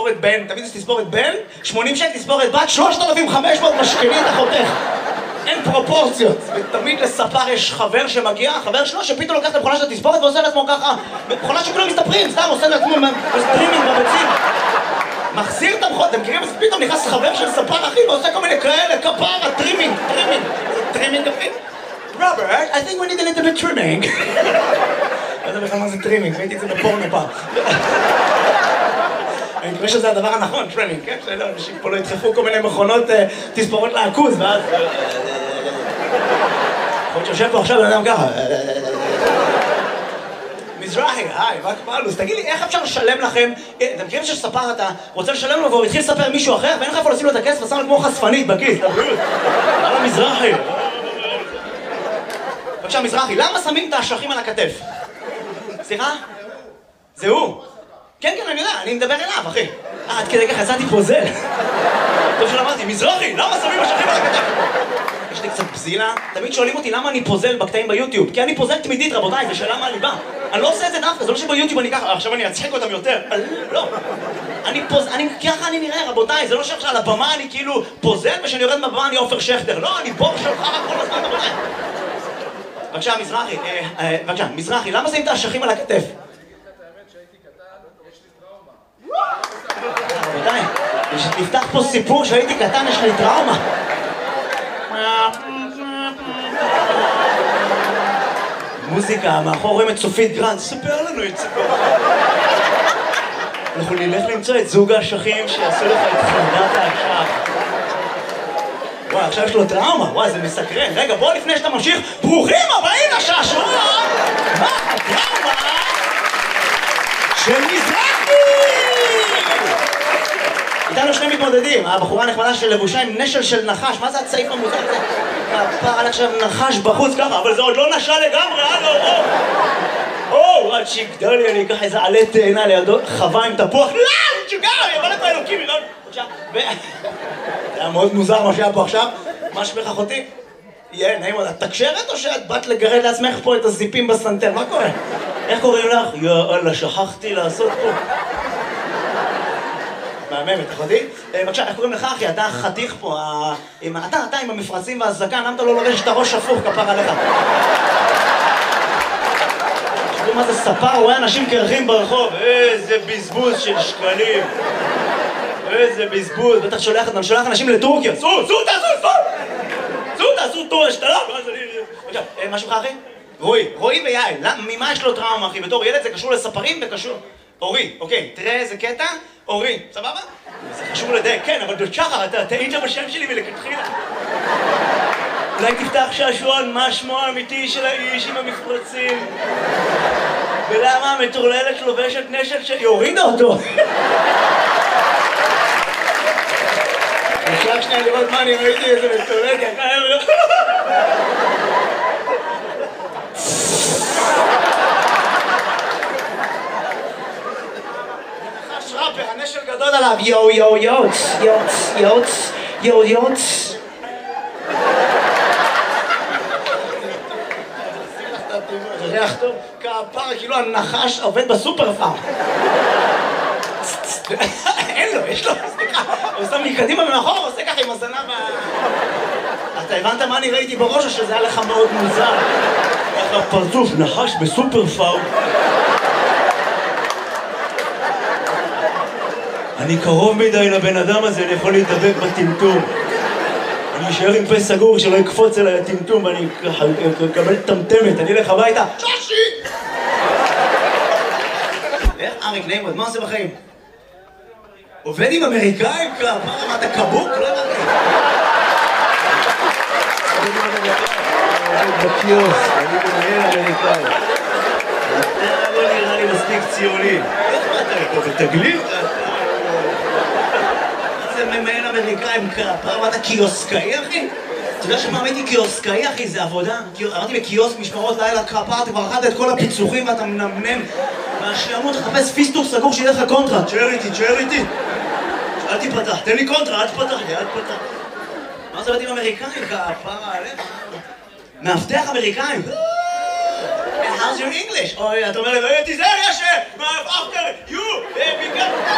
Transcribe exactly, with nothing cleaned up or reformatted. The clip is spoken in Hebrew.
תספורת בן, תמיד זה תספורת בן, שמונים שקל תספורת בת, שלושת אלפים וחמש מאות משקלים אתה חותך. אין פרופורציות. ותמיד לספר יש חבר שמגיע, חבר שלו שפתאום לוקח את המכונה של התספורת ועושה לעצמו ככה, מכונה שכולם מסתפרים, סתם עושה לעצמו סטרימינג בביצים. מחזיר את המכונה, אתם מכירים? אז פתאום נכנס חבר של ספר אחי ועושה כל מיני כאלה, כפרה, טרימינג, טרימינג. טרימינג אחי? Robert, I think we need a little bit trimming. לא יודע בכלל מה זה טרימינג, ראיתי את זה בפורנו פעם. אני מקווה שזה הדבר הנכון, טרימינג, כן? שלא, אנשים פה לא ידחפו כל מיני מכונות תספורות לעכוז, ואז... יכול להיות שיושב פה עכשיו, אני יודע ככה. מזרחי, היי, מה קבלוס? תגיד לי, איך אפשר לשלם לכם? אתם מכירים שספר אתה רוצה לשלם לו והוא התחיל לספר מישהו אחר, ואין לך איפה לשים לו את הכסף, ושם לו כמו חשפנית בכיס. למה מזרחי? בבקשה, מזרחי, למה שמים את האשכים על הכתף? סליחה? זה הוא? כן, כן, אני יודע, אני מדבר אליו, אחי. אה, עד כדי ככה, יצאתי פוזל. טוב שלא אמרתי, מזרחי, למה שמים אשכים על הכתף? יש לי קצת בזילה. תמיד שואלים אותי למה אני פוזל בקטעים ביוטיוב. כי אני פוזל תמידית, רבותיי, זה שאלה מהליבה. אני לא עושה את זה דווקא, זה לא שביוטיוב אני ככה, עכשיו אני אצחק אותם יותר. לא. אני פוזל, אני, ככה אני נראה, רבותיי, זה לא שעכשיו על הבמה אני כאילו פוזל, ושאני יורד מהבמה אני עופר שכטר. לא, אני בור שלך כל הזמן, רבותיי. בבקשה, מזרחי, בבקשה, מזרחי, למה שמים את האשכים על הכתף? רבותיי, נפתח פה סיפור שהייתי קטן, יש לי טראומה. מוזיקה, מאחור רואים את צופית גרנד, ספר לנו את סיפור. אנחנו נלך למצוא את זוג האשכים שיעשו לך את חרדת האשך. וואי, עכשיו יש לו טראומה, וואי, זה מסקרן. רגע, בוא לפני שאתה ממשיך, ברוכים הבאים לשעשוע! מה הטראומה של מזרחי? איתנו שני מתמודדים, הבחורה הנחמדה של לבושה עם נשל של נחש, מה זה הצעיף המוזר הזה? הפר על עכשיו נחש בחוץ ככה, אבל זה עוד לא נשל לגמרי, הלו, או! או, עד שיגדל לי, אני אקח איזה עלה תאנה לידו, חווה עם תפוח, לא, שיגר, אני אבוא לפה אלוקים, לא, בבקשה, ו... זה היה מאוד מוזר מה שהיה פה עכשיו, מה שמך אחותי? יהיה, נעים עוד, את תקשרת או שאת באת לגרד לעצמך פה את הזיפים בסנטר, מה קורה? איך קוראים לך? יאללה, שכחתי לעשות פה. מהממת, אחותי? בבקשה, איך קוראים לך אחי? אתה חתיך פה, אתה, אתה עם המפרצים והזקן, למה אתה לא לובש את הראש הפוך כפר עליך? תשמעו מה זה ספר, רואה אנשים קרחים ברחוב, איזה בזבוז של שקלים. איזה בזבוז, בטח שולח, אתה שולח אנשים לטורקיה, סו, סו, תעשו, סו! סו, תעשו טור השתלה, ואז אני... בבקשה, מה שלך אחי? רועי, רועי ויעל, ממה יש לו טראומה אחי? בתור ילד זה קשור לספרים וקשור... אורי, אוקיי, תראה איזה קטע, אורי, סבבה? זה חשוב לדייק, כן, אבל דוצ'חר, אתה טעית בשם שלי ולכתחילה. אולי תפתח שעשועון, מה שמו האמיתי של האיש עם המפרצים? ולמה המטורללת לובשת נשל שהיא הורידה אותו? אפשר שנייה לראות מה אני ראיתי איזה מטורללת, יקר... הנשל גדול עליו, יו יו יוץ, יוץ, יוץ, יו יוץ. זה ריח טוב, כפר, כאילו הנחש עובד בסופר פארם. אין לו, יש לו, סליחה, הוא שם מקדימה ומאחור, הוא עושה ככה עם הזנב ה... אתה הבנת מה אני ראיתי בראש או שזה היה לך מאוד מוזר? איך הפרצוף נחש בסופר פארם? אני קרוב מדי לבן אדם הזה, אני יכול להתדבק בטמטום. אני אשאר עם פה סגור שלא יקפוץ אליי הטמטום ואני אקבל טמטמת, אני אלך הביתה. שושי! איך אריק נעימות, מה עושה בחיים? עובד עם אמריקאים? מה אמרת, קבוק? לא אמרתי. בקיוס, אני מנהל אמריקאי. אתה לא נראה לי מספיק ציוני. איך מה אתה פה בתגלית? ממהל אמריקאים ככה, אמרת קיוסקאי אחי? אתה יודע שמה הייתי קיוסקאי אחי? זה עבודה? אמרתי בקיוסק משמרות לילה כפה, אתה כבר אכלת את כל הפיצוחים ואתה מנמנם והשעמות תחפש פיסטוק סגור שיהיה לך קונטרה. תשאר איתי, תשאר איתי אל תיפתח, תן לי קונטרה, אל תפתח לי, אל תפתח. מה זה בתים אמריקאים כפה עליך? מאבטח אמריקאים? How's your English? אוי, אתה אומר לי, תיזהר, יש, after you,